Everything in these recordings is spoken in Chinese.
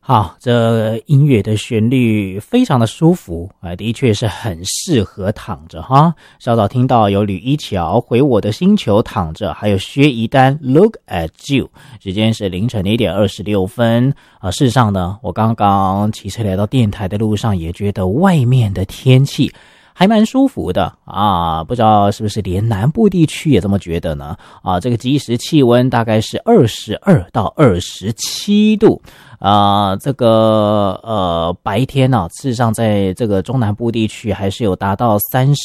好，这音乐的旋律非常的舒服的确是很适合躺着哈。稍早听到有吕一乔回我的星球躺着，还有薛怡丹 Look at You。时间是凌晨1点26分事实上呢，我刚刚骑车来到电台的路上，也觉得外面的天气还蛮舒服的不知道是不是连南部地区也这么觉得呢？这个即时气温大概是22到27度。这个白天事实上在这个中南部地区还是有达到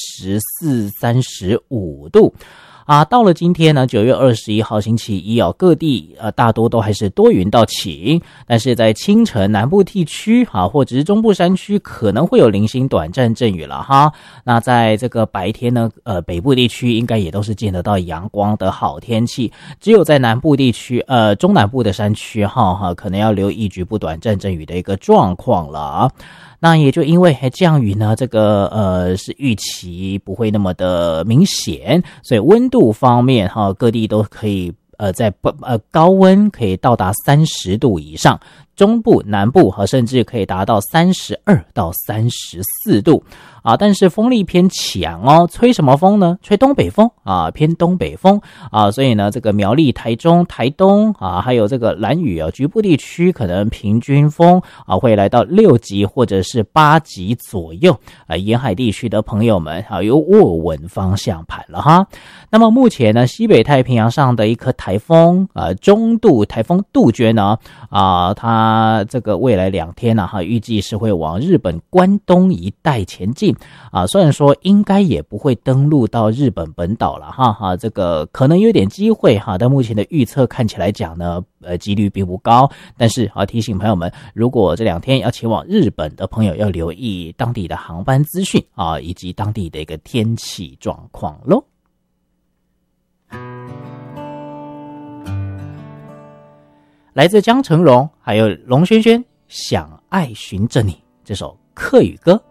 34、35度。到了今天呢，9月21号星期一各地大多都还是多云到晴，但是在清晨南部地区或者是中部山区可能会有零星短暂阵雨了哈。那在这个白天呢，北部地区应该也都是见得到阳光的好天气，只有在南部地区中南部的山区可能要留意局部短暂阵雨的一个状况了那也就因为降雨呢，这个是预期不会那么的明显，所以温度方面各地都可以在高温可以到达30度以上，中部、南部甚至可以达到32到34度但是风力偏强吹什么风呢？吹东北风偏东北风所以呢，这个苗栗、台中、台东还有这个兰屿局部地区可能平均风会来到6级或者是8级左右沿海地区的朋友们有握稳方向盘了哈。那么目前呢，西北太平洋上的一颗台风中度台风杜鹃呢它这个未来2天预计是会往日本关东一带前进虽然说应该也不会登陆到日本本岛了这个可能有点机会但目前的预测看起来讲呢几率并不高，但是提醒朋友们，如果这2天要前往日本的朋友要留意当地的航班资讯以及当地的一个天气状况咯。来自江成荣还有龙轩轩想爱寻着你这首客语歌。